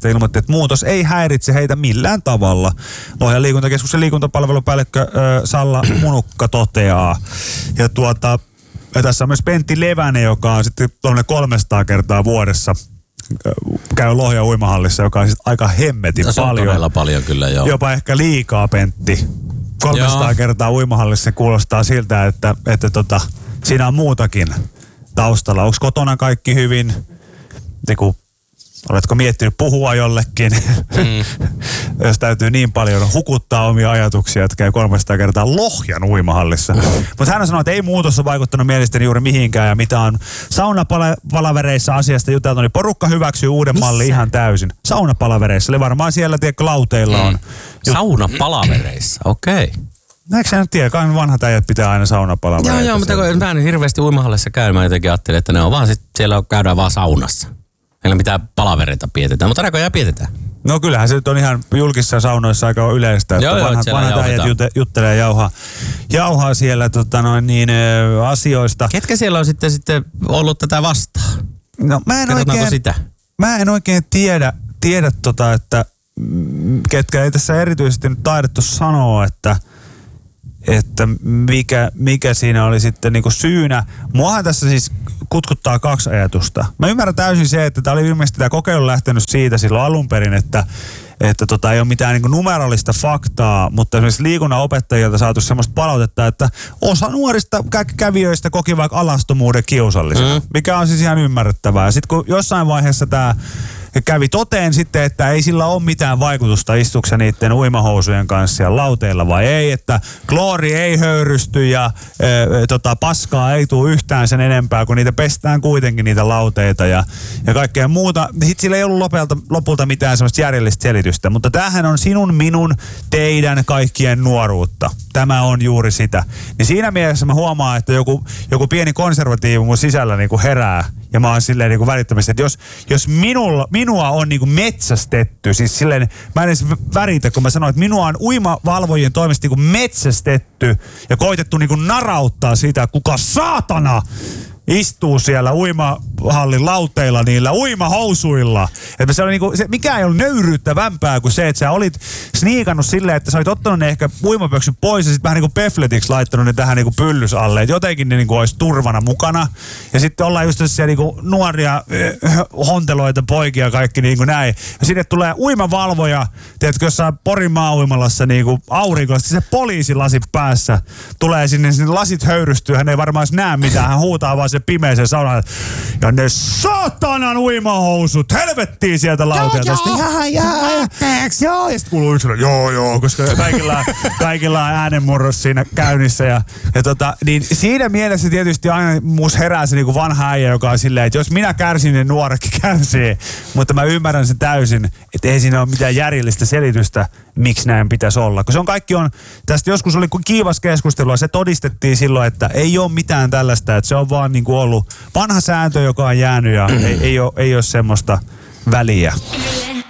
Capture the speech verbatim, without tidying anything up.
Liikuntapalvelusta ilmoitti, että muutos ei häiritse heitä millään tavalla. Lohjan liikuntakeskuksen liikuntapalvelupäällikkö äh, Salla Munukka toteaa. Ja tuota, ja tässä on myös Pentti Levänen, joka on sitten kolmesataa kertaa vuodessa käy Lohjan uimahallissa, joka on sitten aika hemmetin no, se paljon. Se on todella paljon kyllä, joo. Jopa ehkä liikaa, Pentti. kolmesataa joo. kertaa uimahallissa se kuulostaa siltä, että, että tota, siinä on muutakin taustalla. Onko kotona kaikki hyvin? Teku, oletko miettinyt puhua jollekin? Mm. Jos täytyy niin paljon hukuttaa omia ajatuksia, että käy kolmesataa kertaa Lohjan uimahallissa. Mutta hän on sanonut, että ei muutos ole vaikuttanut mielestäni juuri mihinkään ja mitä on saunapalavereissa asiasta juteltu, niin porukka hyväksyy uuden mallin ihan täysin. Saunapalavereissa, eli varmaan siellä tiedätkö, lauteilla on. Mm. Saunapalavereissa, okei. Okay. Eikö sä nyt tiedä, kai vanhat äijät pitää aina saunapalavereita. Joo, joo, mutta kun mä en hirveästi uimahallissa käy, mä jotenkin ajattelin, että ne on vaan sit, siellä käydään vaan saunassa. Meillä mitään palavereita pidetään, mutta näköjään pidetään. No kyllähän se nyt on ihan julkisissa saunoissa aika yleistä, että joo, vanhat, joo, vanhat äijät jute, juttelee ja jauhaa, jauhaa siellä tota noin, niin, ö, asioista. Ketkä siellä on sitten, sitten ollut tätä vastaan? No mä en oikein, sitä? Mä en oikein tiedä, tiedä tota, että ketkä ei tässä erityisesti nyt taidettu sanoa, että että mikä, mikä siinä oli sitten niinku syynä. Muahan tässä siis kutkuttaa kaksi ajatusta. Mä ymmärrän täysin se, että tämä oli ilmeisesti tämä kokeilu lähtenyt siitä silloin alun perin, että, että tota, ei ole mitään niinku numerollista faktaa, mutta esimerkiksi liikunnan opettajilta saatu semmoista palautetta, että osa nuorista kä- kävijöistä koki vaikka alastomuuden kiusallisena, mm. mikä on siis ihan ymmärrettävää. Sitten kun jossain vaiheessa tämä kävi toteen sitten, että ei sillä ole mitään vaikutusta istuksen niiden uimahousujen kanssa siellä lauteilla vai ei, että kloori ei höyrysty ja e, e, tota, paskaa ei tule yhtään sen enempää, kun niitä pestään kuitenkin niitä lauteita ja, ja kaikkea muuta. Sitten sillä ei ollut lopulta, lopulta mitään semmoista järjellistä selitystä, mutta tämähän on sinun, minun, teidän kaikkien nuoruutta. Tämä on juuri sitä. Niin siinä mielessä mä huomaan, että joku, joku pieni konservatiivi mun sisällä niinku herää ja mä oon silleen niinku välittömästi, että jos, jos minulla, minua on niinku metsästetty, siis silleen, mä en edes väritä, kun mä sanoin, että minua on uimavalvojien toimesta niinku metsästetty ja koitettu niinku narauttaa sitä, kuka saatana istuu siellä uimahallin lauteilla niillä uimahousuilla. Että se oli niinku, se, mikä ei ollut nöyryyttävämpää kuin se, että sä olit sniikannut silleen, että sä olit ottanut ne ehkä uimapöksyt pois ja sitten vähän niinku pefletiksi laittanut ne tähän niinku pyllys alle. Että jotenkin ne niinku olisi turvana mukana. Ja sitten ollaan just siellä niinku nuoria äh, honteloita poikia kaikki niinku näin. Ja sinne tulee uimavalvoja, tiedätkö, jossain Porin maa-uimalassa niinku aurinkoisesti se poliisilasi päässä tulee sinne, sinne lasit höyrystyy, hän ei varmaan edes näe mitään, hän huutaa vaan se pimeeseen saunaan. Ja ne saatanan uimahousut, helvettiin sieltä lauteelta. Joo, joo, joo, joo. Joo, ja sitten kuuluu yksi, joo, joo, koska kaikilla, kaikilla on äänenmurros siinä käynnissä. Ja, ja tota, niin siinä mielessä tietysti aina mus herää se niinku vanha äijä, joka on silleen, että jos minä kärsin, niin nuoretkin kärsii. Mutta mä ymmärrän sen täysin, että ei siinä ole mitään järjellistä selitystä, miksi näin pitäisi olla. Kun se on kaikki on, tästä joskus oli kiivas keskustelua, se todistettiin silloin, että ei ole mitään tällaista, että se on vaan niin kuin ollut vanha sääntö, joka on jäänyt ja ei, ei, ole, ei ole semmoista väliä.